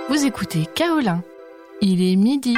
Vous écoutez Kaolin. Il est midi.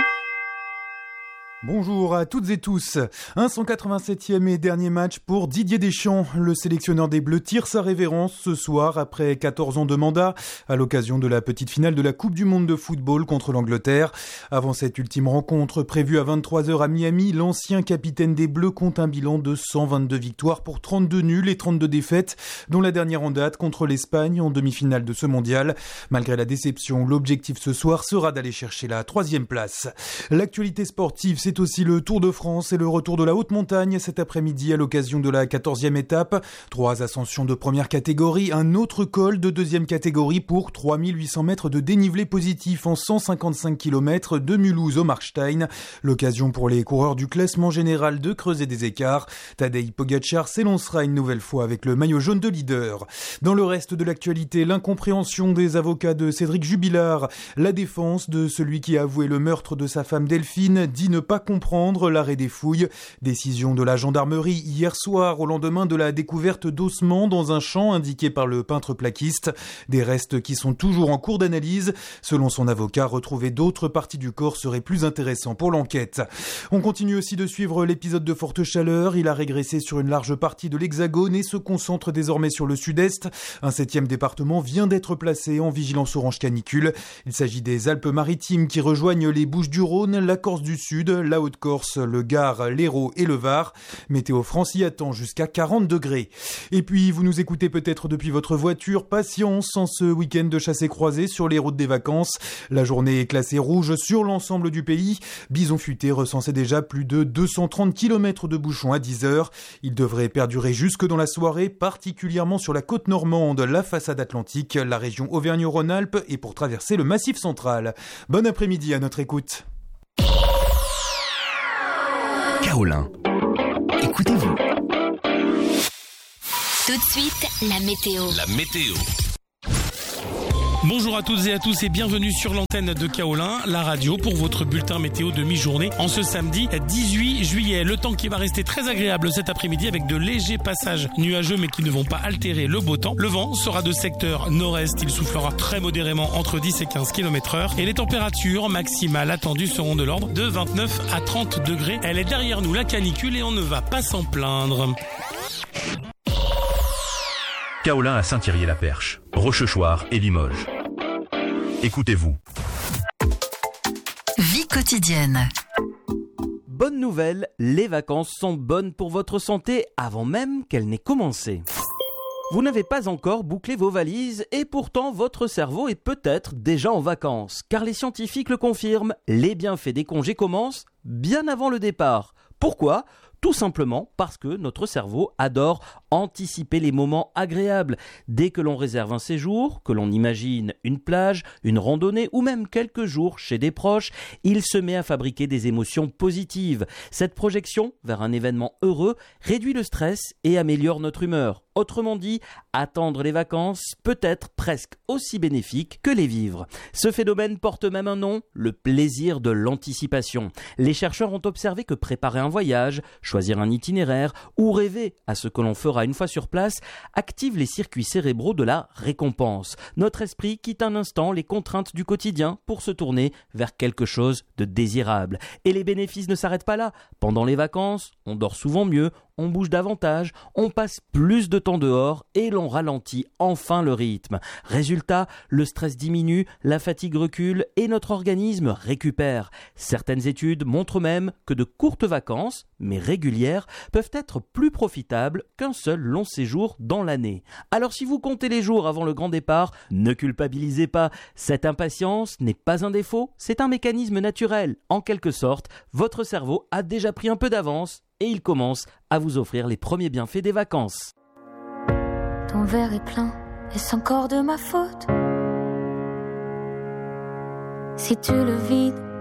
Bonjour à toutes et tous. Un 187e et dernier match pour Didier Deschamps. Le sélectionneur des Bleus tire sa révérence ce soir après 14 ans de mandat à l'occasion de la petite finale de la Coupe du Monde de football contre l'Angleterre. Avant cette ultime rencontre prévue à 23h à Miami, l'ancien capitaine des Bleus compte un bilan de 122 victoires pour 32 nuls et 32 défaites, dont la dernière en date contre l'Espagne en demi-finale de ce mondial. Malgré la déception, l'objectif ce soir sera d'aller chercher la 3e place. L'actualité sportive, c'est aussi le Tour de France et le retour de la haute montagne cet après-midi à l'occasion de la 14e étape. 3 ascensions de première catégorie, un autre col de deuxième catégorie pour 3800 mètres de dénivelé positif en 155 km de Mulhouse au Markstein. L'occasion pour les coureurs du classement général de creuser des écarts. Tadej Pogačar s'élancera une nouvelle fois avec le maillot jaune de leader. Dans le reste de l'actualité, l'incompréhension des avocats de Cédric Jubilard. La défense de celui qui a avoué le meurtre de sa femme Delphine dit ne pas comprendre l'arrêt des fouilles. Décision de la gendarmerie hier soir au lendemain de la découverte d'ossements dans un champ indiqué par le peintre plaquiste. Des restes qui sont toujours en cours d'analyse. Selon son avocat, retrouver d'autres parties du corps serait plus intéressant pour l'enquête. On continue aussi de suivre l'épisode de forte chaleur. Il a régressé sur une large partie de l'Hexagone et se concentre désormais sur le sud-est. Un 7e département vient d'être placé en vigilance orange canicule. Il s'agit des Alpes-Maritimes qui rejoignent les Bouches-du-Rhône, la Corse du Sud, la Haute-Corse, le Gard, l'Hérault et le Var. Météo France y attend jusqu'à 40 degrés. Et puis, vous nous écoutez peut-être depuis votre voiture. Patience en ce week-end de chassé-croisé sur les routes des vacances. La journée est classée rouge sur l'ensemble du pays. Bison Futé recensait déjà plus de 230 km de bouchons à 10 heures. Il devrait perdurer jusque dans la soirée, particulièrement sur la côte normande, la façade atlantique, la région Auvergne-Rhône-Alpes et pour traverser le Massif central. Bon après-midi à notre écoute. Kaolin. Écoutez-vous. Tout de suite, la météo. La météo. Bonjour à toutes et à tous et bienvenue sur l'antenne de Kaolin, la radio pour votre bulletin météo de mi-journée en ce samedi 18 juillet. Le temps qui va rester très agréable cet après-midi avec de légers passages nuageux mais qui ne vont pas altérer le beau temps. Le vent sera de secteur nord-est, il soufflera très modérément entre 10 et 15 km/h et les températures maximales attendues seront de l'ordre de 29 à 30 degrés. Elle est derrière nous la canicule et on ne va pas s'en plaindre. Kaolin à Saint-Thierry-la-Perche, Rochechouart et Limoges. Écoutez-vous. Vie quotidienne. Bonne nouvelle, les vacances sont bonnes pour votre santé avant même qu'elles n'aient commencé. Vous n'avez pas encore bouclé vos valises et pourtant votre cerveau est peut-être déjà en vacances. Car les scientifiques le confirment, les bienfaits des congés commencent bien avant le départ. Pourquoi ? Tout simplement parce que notre cerveau adore anticiper les moments agréables. Dès que l'on réserve un séjour, que l'on imagine une plage, une randonnée ou même quelques jours chez des proches, il se met à fabriquer des émotions positives. Cette projection vers un événement heureux réduit le stress et améliore notre humeur. Autrement dit, attendre les vacances peut être presque aussi bénéfique que les vivre. Ce phénomène porte même un nom, le plaisir de l'anticipation. Les chercheurs ont observé que préparer un voyage, choisir un itinéraire ou rêver à ce que l'on fera une fois sur place active les circuits cérébraux de la récompense. Notre esprit quitte un instant les contraintes du quotidien pour se tourner vers quelque chose de désirable. Et les bénéfices ne s'arrêtent pas là. Pendant les vacances, on dort souvent mieux, on bouge davantage, on passe plus de temps dehors et l'on ralentit enfin le rythme. Résultat, le stress diminue, la fatigue recule et notre organisme récupère. Certaines études montrent même que de courtes vacances, mais régulières, peuvent être plus profitables qu'un seul long séjour dans l'année. Alors si vous comptez les jours avant le grand départ, ne culpabilisez pas. Cette impatience n'est pas un défaut, c'est un mécanisme naturel. En quelque sorte, votre cerveau a déjà pris un peu d'avance et il commence à vous offrir les premiers bienfaits des vacances. Ton verre est plein, est-ce encore de ma faute ? Si tu le vides,